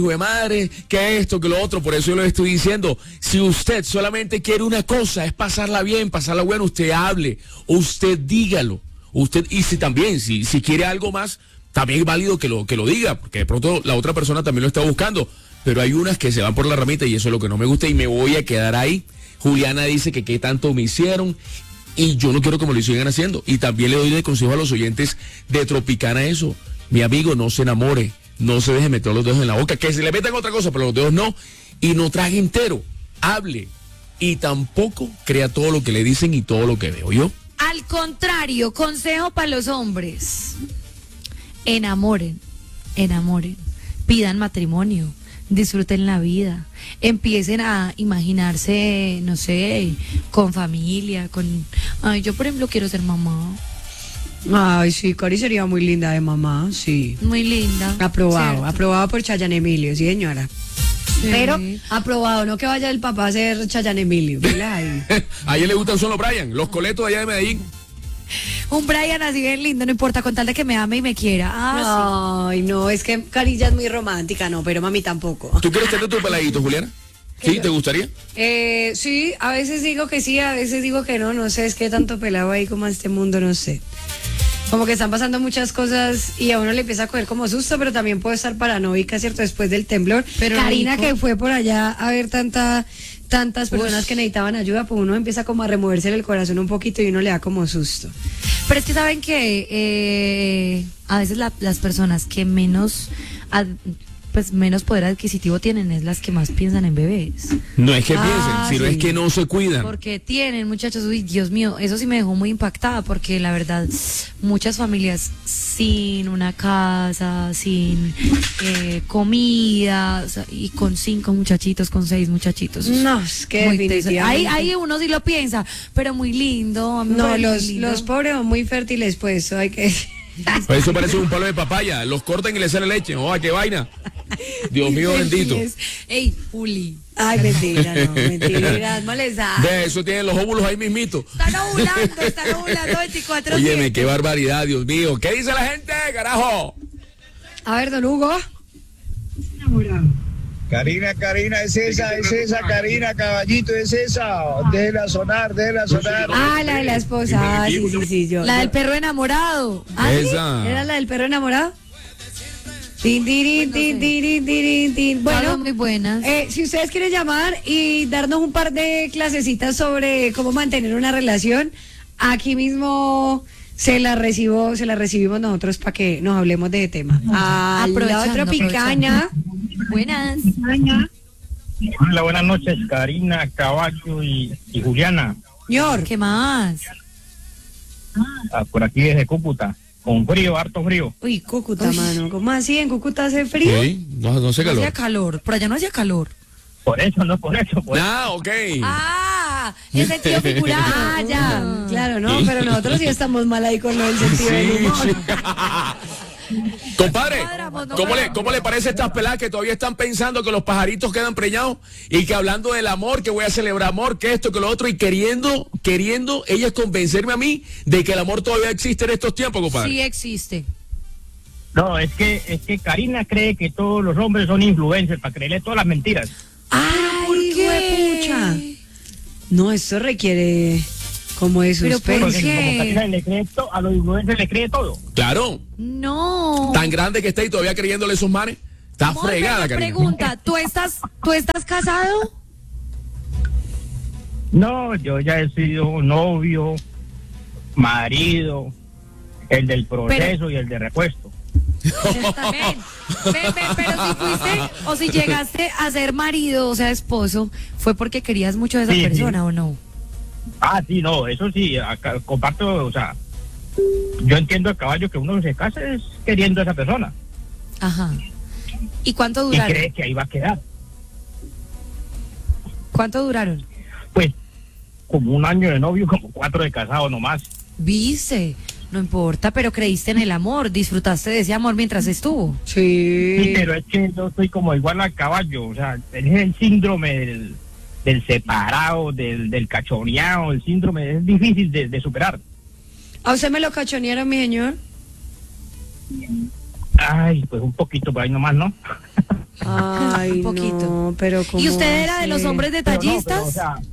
de madre, que esto, que lo otro. Por eso yo lo estoy diciendo. Si usted solamente quiere una cosa, es pasarla bien, pasarla bueno, usted hable, usted dígalo. Usted, y si también, si quiere algo más, también es válido que lo diga, porque de pronto la otra persona también lo está buscando. Pero hay unas que se van por la ramita y eso es lo que no me gusta y me voy a quedar ahí. Juliana dice que qué tanto me hicieron y yo no quiero que me lo sigan haciendo. Y también le doy de consejo a los oyentes de Tropicana eso. Mi amigo, no se enamore, no se deje meter los dedos en la boca, que se le metan otra cosa, pero los dedos no. Y no trague entero, hable. Y tampoco crea todo lo que le dicen y todo lo que veo yo. Al contrario, consejo para los hombres. Enamoren, pidan matrimonio, disfruten la vida, empiecen a imaginarse, no sé, con familia, ay, yo por ejemplo quiero ser mamá. Ay, sí, Cari sería muy linda de mamá, sí. Muy linda. Aprobado, ¿cierto? aprobado por Chayanne Emilio, sí señora. Sí. Pero aprobado, no que vaya el papá a ser Chayanne Emilio. Ahí. A ella le gustan solo Brian, los coletos allá de Medellín. Un Brian así bien lindo, no importa, con tal de que me ame y me quiera. Ay, no, es que Cari ya es muy romántica, no, pero mami tampoco. ¿Tú quieres tener tu peladito, Juliana? ¿Sí? ¿Te gustaría? Sí, a veces digo que sí, a veces digo que no, no sé, es que tanto pelado ahí como a este mundo, no sé. Como que están pasando muchas cosas y a uno le empieza a coger como susto, pero también puede estar paranoica, ¿cierto? Después del temblor. Pero Karina, rico. que fue por allá a ver tantas personas que necesitaban ayuda, pues uno empieza como a removerse el corazón un poquito y uno le da como susto. Pero es que saben que a veces las personas que menos poder adquisitivo tienen es las que más piensan en bebés. No es que piensen, sino sí. es que no se cuidan. Porque tienen, muchachos, uy, Dios mío, eso sí me dejó muy impactada, porque la verdad, muchas familias sin una casa, sin comida, o sea, y con 5 muchachitos, con 6 muchachitos. No, es que Muy teso. definitivamente. Ahí uno sí lo piensa, pero muy lindo. A mí me No, parece muy lindo. los pobres son muy fértiles, pues, eso hay que decir. Pues eso parece un palo de papaya. Los cortan y le sale leche. ¡Oh, qué vaina! Dios mío bendito. Ey, Juli. Ay, mentira, no, mentira, molestar. De eso tienen los óvulos ahí mismito. Están ovulando 24 Óyeme, qué barbaridad, Dios mío. ¿Qué dice la gente, carajo? A ver, don Hugo. Karina, es esa, Karina, caballito, es esa. Déjela sonar. Ah, la de la esposa. Ah, sí, yo. La del perro enamorado. ¿Ah, sí? Esa. ¿Era la del perro enamorado? Tin, tirin, tin, tirin, tirin, tin. Bueno, Bueno, muy buenas. si ustedes quieren llamar y darnos un par de clasecitas sobre cómo mantener una relación, aquí mismo se la recibimos nosotros para que nos hablemos de ese tema. A la Aprovechando, otra picaña. Buenas. Hola, buenas noches, Karina, Caballo y Juliana. Señor, ¿Qué más? Por aquí desde Cúcuta, con frío, harto frío. uy, Cúcuta, mano. ¿Cómo así? ¿En Cúcuta hace frío? Sí, no sé No hacía calor. calor. Por allá no hacía calor. Por eso. Ah, ok. Ah, en sentido figurado. Ah, ya. Claro, no, pero nosotros sí estamos mal ahí con lo del sentido del Sí, humor. sí. Compadre, ¿cómo le parece a estas peladas que todavía están pensando que los pajaritos quedan preñados y que hablando del amor, que voy a celebrar amor, que esto, que lo otro, y queriendo ellas convencerme a mí de que el amor todavía existe en estos tiempos, compadre? Sí existe. No, es que Karina cree que todos los hombres son influencers para creerle todas las mentiras. Ay, huepucha. No, eso requiere como de Pero suspense. ¿por Porque qué? como Karina le cree a los influencers le cree todo. Claro, No. tan grande que está y todavía creyéndole esos manes. Está Amor, fregada, pero Karina. pregunta, ¿tú estás casado? No, yo ya he sido novio, marido, el del proceso y el de repuesto. Ven, pero si fuiste o si llegaste a ser marido, o sea, esposo, ¿fue porque querías mucho a esa Sí, persona sí. o no? Ah, sí, no, eso sí, comparto, o sea, yo entiendo el caballo que uno se casa es queriendo a esa persona Ajá. ¿Y cuánto y duraron? cree que ahí va a quedar. ¿Cuánto duraron? Pues, como 1 año de novio, como 4 de casado nomás. Viste, no importa, pero creíste en el amor, disfrutaste de ese amor mientras estuvo. Sí, Sí. pero es que yo soy como igual al caballo, o sea, es el síndrome del separado, del cachoneado, el síndrome es difícil de superar. ¿A usted me lo cachonearon, mi señor? Ay, pues un poquito por ahí nomás, ¿no? Ay, Un poquito. no, pero ¿Y usted era de los así? hombres Pero detallistas? o sea,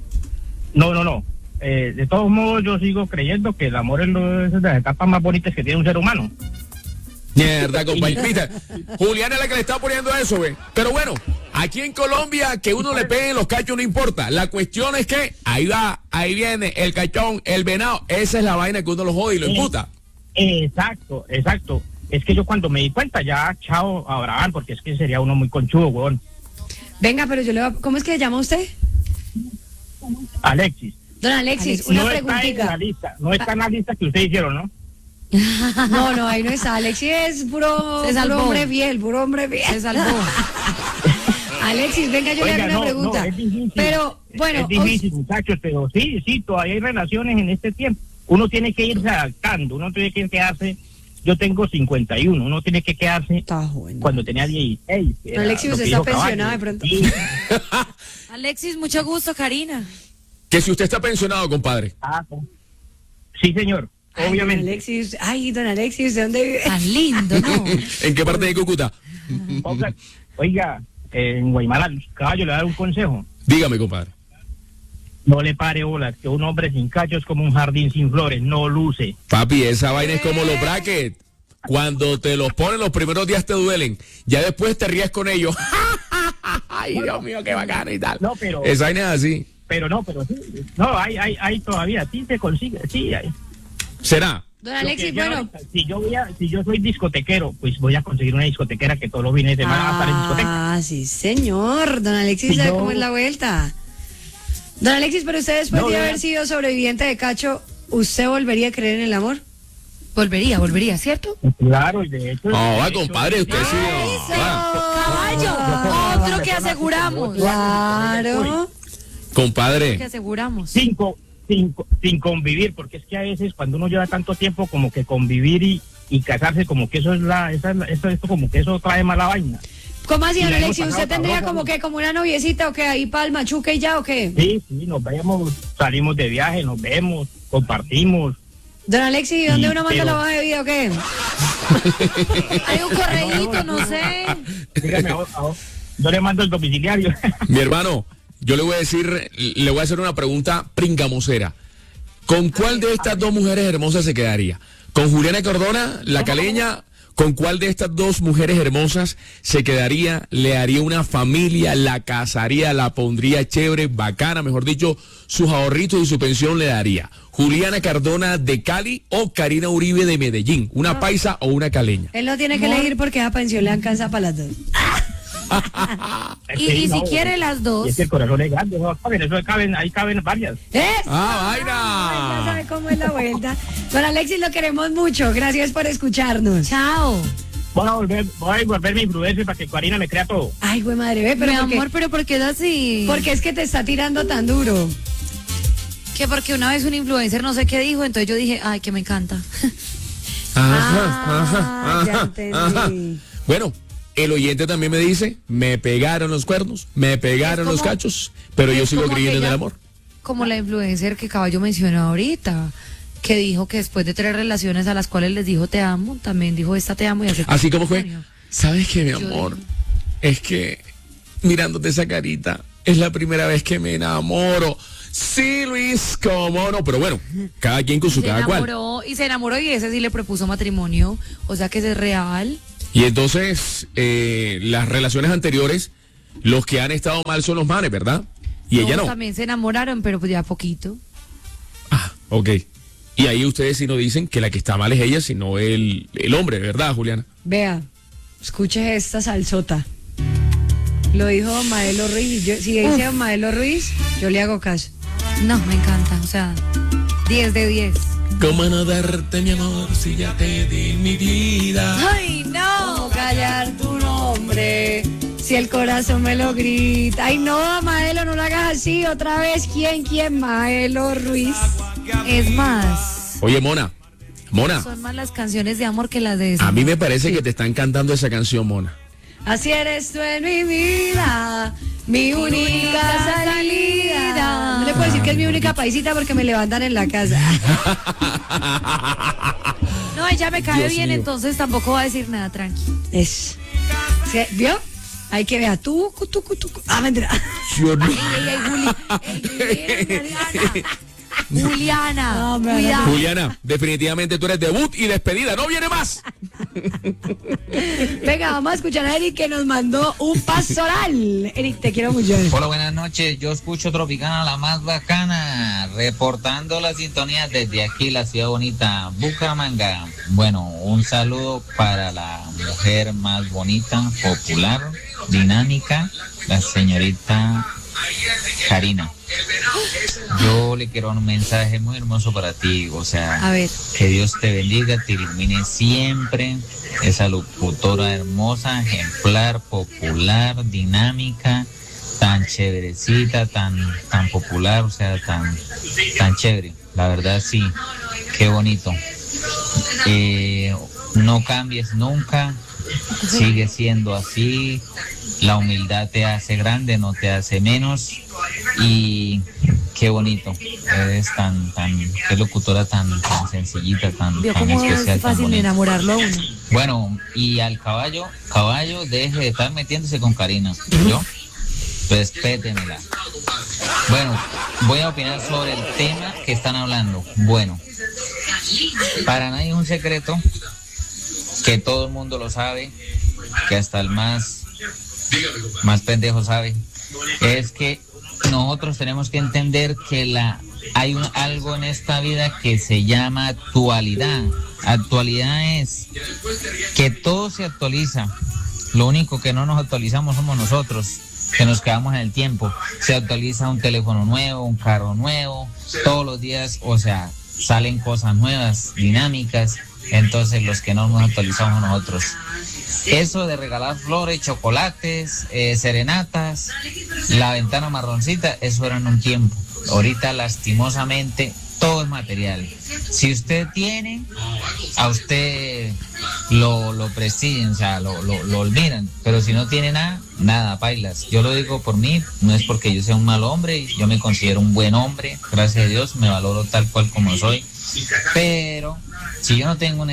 no. De todos modos, yo sigo creyendo que el amor es de las etapas más bonitas que tiene un ser humano. Mierda, compañerita. Juliana es la que le está poniendo eso, güey. Pero bueno, aquí en Colombia, que uno le pegue en los cachos no importa. La cuestión es que ahí viene el cachón, el venado. Esa es la vaina que uno lo jode y lo imputa. Exacto. Es que yo cuando me di cuenta, ya, chao, Abraham, porque es que sería uno muy conchudo, weón. Venga, pero yo le voy a... ¿Cómo es que se llama usted? Alexis. Don Alexis, una No está en la preguntita. lista, no está en la lista que ustedes hicieron, ¿no? No, ahí no está. Alexis es puro hombre fiel, puro hombre fiel. Se salvó. Alexis, venga, yo le hago una pregunta. es difícil. Pero, bueno, Es difícil, muchachos, pero sí, todavía hay relaciones en este tiempo. Uno tiene que irse adaptando, uno tiene que quedarse. Yo tengo 51, uno tiene que quedarse está joven. cuando tenía 16. que era Alexis, lo usted que está dijo Caballo. pensionado de pronto. Sí. Alexis, mucho gusto, Karina. Que si usted está pensionado, compadre. Sí, señor, Ay, obviamente. don Alexis, ¿de dónde vive? Tan lindo, ¿no? ¿En qué parte de Cúcuta? Oiga, en Guaymala, Caballo, le voy a dar un consejo. Dígame, compadre. No le pare bolas, que un hombre sin cacho es como un jardín sin flores, no luce. Papi, esa vaina es como los brackets. Cuando te los ponen los primeros días te duelen. Ya después te ríes con ellos. Ay, Dios mío, qué bacano y tal. No, pero- Esa vaina es así. Pero sí. No, hay todavía, sí se consigue, sí hay. ¿Será? Don Alexis, bueno. Si yo soy discotequero, pues voy a conseguir una discotequera que todos los fines de semana va a estar en discoteca. Ah, sí, señor. Don Alexis Sí, sabe yo- cómo es la vuelta. Don Alexis, pero usted después No, de no. haber sido sobreviviente de cacho, ¿usted volvería a creer en el amor? Volvería, ¿cierto? Claro, y de hecho. No, va, de hecho- compadre, usted sí. no, va. Caballo, otro que aseguramos. Claro. Que Compadre, aseguramos. sin convivir, porque es que a veces cuando uno lleva tanto tiempo como que convivir y casarse, como que eso esto como que eso trae mala vaina. ¿Cómo así, Y don la hemos Alexis? ¿Usted pasado tendría sabroso, como ¿no? que como una noviecita o qué? Ahí para el machuque y ya o qué? Sí, nos vemos, salimos de viaje, nos vemos, compartimos. Don Alexis, ¿y dónde Sí, uno manda pero- la hoja de vida o qué? Hay un correíto, no sé. Dígame, yo le mando el domiciliario. mi hermano, yo le voy a hacer una pregunta pringamosera. ¿Con cuál de estas dos mujeres hermosas se quedaría? ¿Con Juliana Cardona, la caleña? ¿Con cuál de estas dos mujeres hermosas se quedaría? ¿Le haría una familia? ¿La casaría? ¿La pondría chévere, bacana? Mejor dicho, sus ahorritos y su pensión le daría. ¿Juliana Cardona de Cali o Karina Uribe de Medellín? ¿Una paisa o una caleña? Él no tiene que elegir porque a pensión le alcanza para las dos. Y si quiere las dos. Y es que el corazón es grande, no caben, ahí caben varias. ¡Eso! ¡Ah, Ya vaina! sabe cómo es la vuelta. Don Alexis, lo queremos mucho. Gracias por escucharnos. Chao. Voy a volver mi influencer para que Karina me crea todo. Ay, güey madre, ve, pero Mi ¿por qué? amor, pero ¿por qué es así? Porque es que te está tirando tan duro. Que porque una vez un influencer no sé qué dijo, entonces yo dije, ay, que me encanta. Ya entendí. Bueno, el oyente también me dice, me pegaron los cuernos, me pegaron Es los como- cachos, pero yo es sigo como creyendo en el aquella- amor. Como la influencer que Caballo mencionó ahorita, que dijo que después de 3 relaciones a las cuales les dijo te amo, también dijo esta te amo y aceptó. Así como fue, matrimonio. ¿sabes qué, mi Yo amor? digo- Es que mirándote esa carita, es la primera vez que me enamoro. Sí, Luis, cómo no, pero bueno, cada quien con su Se cada cual. enamoró y ese sí le propuso matrimonio, o sea que ese es real. Y entonces, las relaciones anteriores, los que han estado mal son los manes, ¿verdad? Y ella no. También se enamoraron, pero pues ya poquito. Ah, ok. Y ahí ustedes sí no dicen que la que está mal es ella, sino el hombre, ¿verdad, Juliana? Vea, escuche esta salsota. Lo dijo Maelo Ruiz. Si dice Maelo Ruiz, yo le hago caso. No, me encanta, o sea, 10 de 10. ¿Cómo no darte mi amor si ya te di mi vida? ¡Ay, no! ¿Cómo callar tu nombre? Si el corazón me lo grita. Ay, no, Maelo, no lo hagas así. Otra vez, ¿quién? Maelo Ruiz. Es más, Oye, Mona, son más las canciones de amor que las de a mí me parece que te están cantando esa canción, Mona. Así eres tú en mi vida, mi única salida. No le puedo decir que es mi única paisita porque me levantan en la casa. No, ella me cae Dios bien, mío. entonces tampoco va a decir nada, tranqui. Es. ¿Sí? ¿Vio? Hay que ver tú. Ah, mentira. Yo no. Juliana, No, hombre, cuidado. Juliana, definitivamente tú eres debut y despedida, no viene más. Venga, vamos a escuchar a Eric que nos mandó un pastoral. Eric, te quiero mucho. Hola, buenas noches. Yo escucho Tropicana, la más bacana, reportando la sintonía desde aquí, la ciudad bonita, Bucaramanga. Bueno, un saludo para la mujer más bonita, popular, dinámica, la señorita Karina. Yo le quiero un mensaje muy hermoso para ti, o sea, A ver. que Dios te bendiga, te ilumine siempre, esa locutora hermosa, ejemplar, popular, dinámica, tan chéverecita, tan popular, o sea, tan chévere, la verdad sí, qué bonito. No cambies nunca, sigue siendo así, la humildad te hace grande, no te hace menos, y qué bonito, eres qué locutora tan sencillita, tan Vio cómo especial, es tan fácil de bonita. enamorarlo a uno. Bueno, y al caballo, deje de estar metiéndose con Karina, ¿yo? Respétemela. Bueno, voy a opinar sobre el tema que están hablando. Bueno, para nadie es un secreto, que todo el mundo lo sabe, que hasta el más pendejo sabe, es que nosotros tenemos que entender que hay algo en esta vida que se llama actualidad. Actualidad es que todo se actualiza. Lo único que no nos actualizamos somos nosotros, que nos quedamos en el tiempo. Se actualiza un teléfono nuevo, un carro nuevo, todos los días, o sea, salen cosas nuevas, dinámicas. Entonces los que no nos actualizamos nosotros. Eso de regalar flores, chocolates, serenatas, la ventana marroncita, eso era en un tiempo. Ahorita lastimosamente todo es material. Si usted tiene, a usted lo prestigian, o sea, lo olvidan. Pero si no tiene nada, bailas. Yo lo digo por mí, no es porque yo sea un mal hombre, yo me considero un buen hombre, gracias a Dios, me valoro tal cual como soy. Pero si yo no tengo un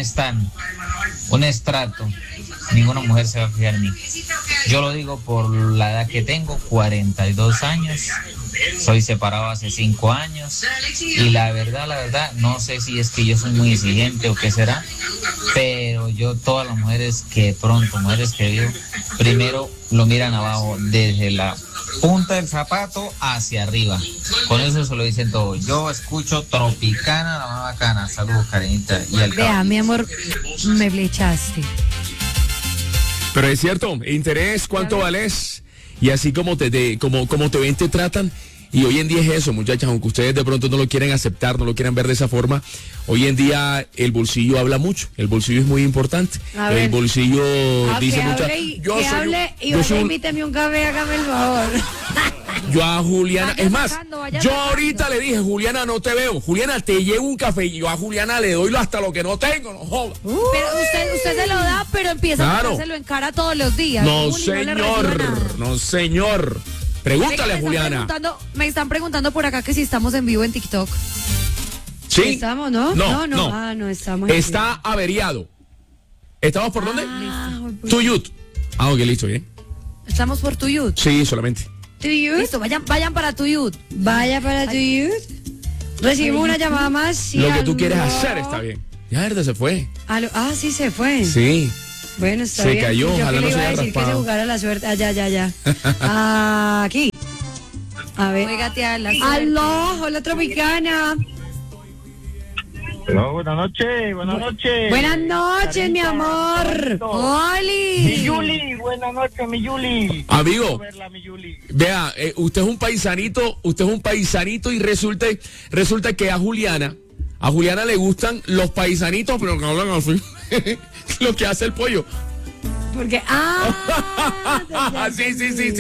estrato, ninguna mujer se va a fijar en mí. Yo lo digo por la edad que tengo, 42 años, soy separado hace 5 años y la verdad, no sé si es que yo soy muy exigente o qué será, pero yo todas las mujeres que veo, primero lo miran abajo, desde la punta del zapato hacia arriba. Con eso se lo dicen todo. Yo escucho Tropicana, la más bacana. Saludos, Karinita. Y al Vea, mi amor, me flechaste. Pero es cierto, interés, cuánto vales, y así como te ven, te tratan. Y hoy en día es eso, muchachas, aunque ustedes de pronto no lo quieren aceptar, no lo quieran ver de esa forma, hoy en día el bolsillo habla mucho, el bolsillo es muy importante. A ver. El bolsillo dice mucho. Invíteme un café, hágame el favor. Yo a Juliana, Vaya es más, sacando, vaya yo sacando. ahorita le dije, Juliana, no te veo, Juliana, te llevo un café, y yo a Juliana le doy hasta lo que no tengo, no joda. Pero usted se lo da, pero empieza Claro. a dárselo en cara todos los días. No, Uy, no le recibo señor, nada. no, señor. Pregúntale a Me Juliana. me están preguntando por acá que si estamos en vivo en TikTok. ¿Sí? ¿Estamos, no? No. Ah, no estamos. Está averiado. ¿Estamos por dónde? Pues, Tuyut. Ah, ok, listo, bien. Estamos por Tuyut. Sí, solamente. Listo, vayan para Tuyut. Vaya para tu youth. Recibimos una llamada más. Sí, Lo que tú aló. quieres hacer está bien. Ya, verdad, se fue. Aló. Ah, sí se fue. Sí. Bueno, está Se bien. cayó, Yo ojalá que le no se iba a haya decir que se raspado. jugara la suerte. Ah, ya. Aquí. A ver. Juégate a la Aló, hola Tropicana. Hola, buenas noches. Buenas noches, mi amor. ¡Oli! Yuli, buenas noches, mi Yuli. Amigo, Verla, mi Yuli. vea, usted es un paisanito y resulta que a Juliana le gustan los paisanitos, pero que hablan así. Lo que hace el pollo. Porque, Sí.